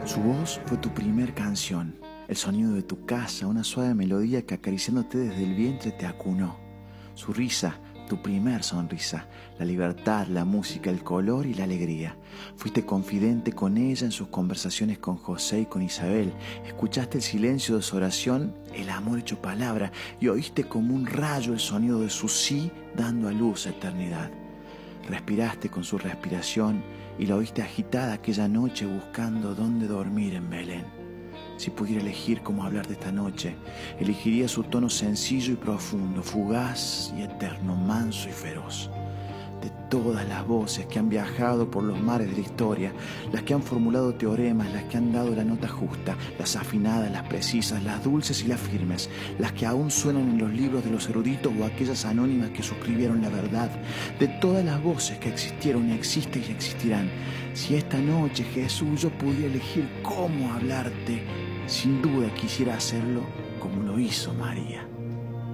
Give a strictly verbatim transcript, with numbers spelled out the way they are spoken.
Su voz fue tu primer canción, el sonido de tu casa, una suave melodía que acariciándote desde el vientre te acunó. Su risa, tu primer sonrisa, la libertad, la música, el color y la alegría. Fuiste confidente con ella en sus conversaciones con José y con Isabel. Escuchaste el silencio de su oración, el amor hecho palabra, y oíste como un rayo el sonido de su sí dando a luz a eternidad. Respiraste con su respiración y la oíste agitada aquella noche buscando dónde dormir en Belén. Si pudiera elegir cómo hablar de esta noche, elegiría su tono sencillo y profundo, fugaz y eterno, manso y feroz. De todas las voces que han viajado por los mares de la historia, las que han formulado teoremas, las que han dado la nota justa, las afinadas, las precisas, las dulces y las firmes, las que aún suenan en los libros de los eruditos o aquellas anónimas que suscribieron la verdad, de todas las voces que existieron y existen y existirán, si esta noche, Jesús, yo pudiera elegir cómo hablarte, sin duda quisiera hacerlo como lo hizo María.